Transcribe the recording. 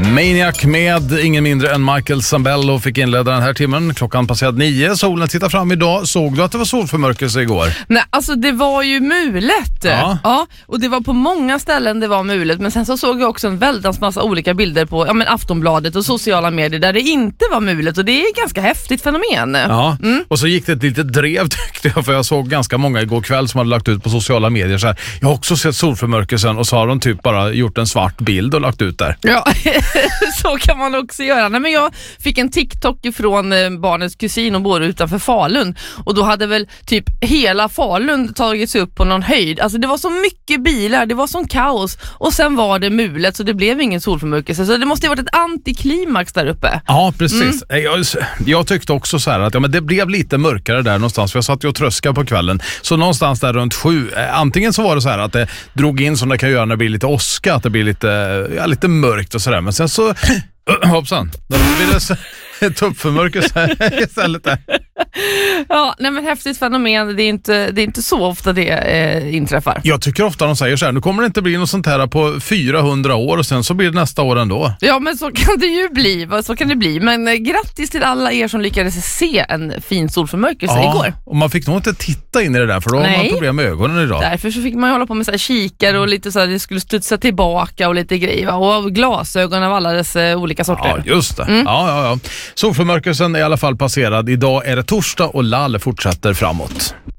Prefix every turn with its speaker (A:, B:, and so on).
A: Maniac med ingen mindre än Michael Zambello fick inleda den här timmen. Klockan passerade 9. Solen tittar fram idag. Såg du att det var solförmörkelse igår?
B: Nej, alltså det var ju mulet. Ja, och det var på många ställen det var mulet. Men sen så såg jag också en väldans massa olika bilder på Aftonbladet och sociala medier där det inte var mulet. Och det är ett ganska häftigt fenomen.
A: Ja, och så gick det ett litet drev tyckte jag. För jag såg ganska många igår kväll som hade lagt ut på sociala medier så här. Jag har också sett solförmörkelsen och så har de typ bara gjort en svart bild och lagt ut där.
B: Ja, så kan man också göra. Nej, men jag fick en TikTok från barnets kusin och bor utanför Falun. Och då hade väl typ hela Falun tagits upp på någon höjd. Alltså det var så mycket bilar, det var sån kaos. Och sen var det mulet så det blev ingen solförmörkelse. Så det måste ju varit ett antiklimax där uppe.
A: Ja, precis. Jag tyckte också så här att men det blev lite mörkare där någonstans. För jag satt ju och tröskade på kvällen. Så någonstans där runt 7. Antingen så var det så här att det drog in som det kan göra när det blir lite åska. Att det blir lite mörkt och sådär. Men sen så hoppsan, då blir det tuppförmörkelse istället där.
B: Ja, nej men häftigt fenomen. Det är inte så ofta det inträffar.
A: Jag tycker ofta de säger så här, nu kommer det inte bli något sånt här på 400 år och sen så blir det nästa år ändå.
B: Ja, men så kan det ju bli. Så kan det bli. Men grattis till alla er som lyckades se en fin solförmörkelse igår.
A: Och man fick nog inte titta in i det där för då har man problem med ögonen idag.
B: Därför så fick man ju hålla på med så här kikare och lite så här, det skulle studsa tillbaka och lite grejer. Och glasögon av alla dess olika sorter.
A: Ja, just det. Ja. Solförmörkelsen är i alla fall passerad. Idag är det torsdag och Lall fortsätter framåt.